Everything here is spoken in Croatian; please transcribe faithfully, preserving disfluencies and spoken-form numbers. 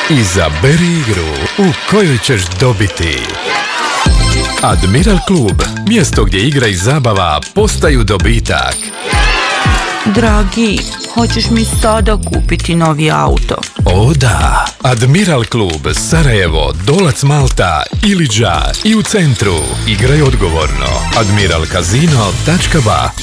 Izaberi igru u kojoj ćeš dobiti. Admiral klub, mjesto gdje igra i zabava postaju dobitak. Dragi, hoćeš mi sada kupiti novi auto? O da, Admiral klub, Sarajevo, Dolac Malta, Iliđa i u centru. Igraj odgovorno. admiral casino tačka ba